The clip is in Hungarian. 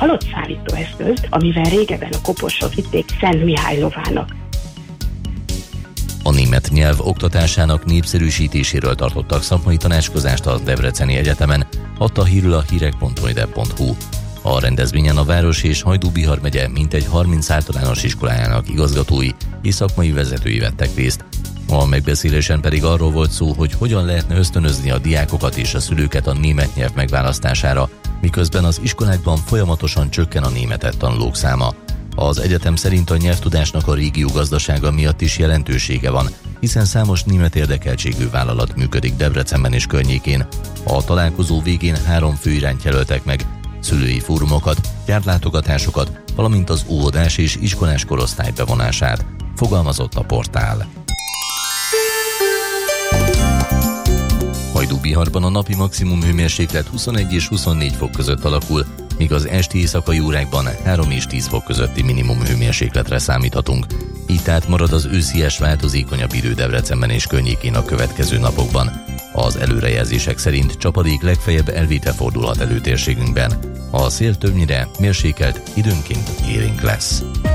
halottszállító eszközt, amivel régebben a koporsot vitték Szent Mihálylovának. A német nyelv oktatásának népszerűsítéséről tartottak szakmai tanácskozást a Debreceni Egyetemen, adta hírül a hírek.ojdeb.hu. A rendezvényen a város és Hajdú-Bihar megye mintegy 30 általános iskolájának igazgatói és szakmai vezetői vettek részt. A megbeszélésen pedig arról volt szó, hogy hogyan lehetne ösztönözni a diákokat és a szülőket a német nyelv megválasztására, miközben az iskolákban folyamatosan csökken a németet tanulók száma. Az egyetem szerint a nyelvtudásnak a régió gazdasága miatt is jelentősége van, hiszen számos német érdekeltségű vállalat működik Debrecenben és környékén. A találkozó végén 3 fő irányt jelöltek meg: szülői fórumokat, gyártlátogatásokat, valamint az óvodás és iskolás korosztály bevonását, fogalmazott a portál. Hajdú-Biharban a napi maximum hőmérséklet 21 és 24 fok között alakul, míg az esti éjszakai órákban 3 és 10 fok közötti minimum hőmérsékletre számíthatunk. Így tehát marad az őszies, változékonyabb idő Debrecenben és környékén a következő napokban. Az előrejelzések szerint csapadék legfeljebb elvétel fordulhat elő térségünkben. A szél többnyire mérsékelt, időnként élénk lesz.